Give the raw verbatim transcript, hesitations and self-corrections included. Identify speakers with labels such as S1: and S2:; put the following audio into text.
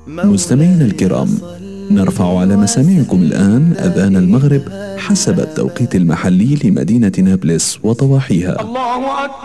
S1: مستمعينا الكرام، نرفع على مسامعكم الآن أذان المغرب حسب التوقيت المحلي لمدينة نابلس وضواحيها.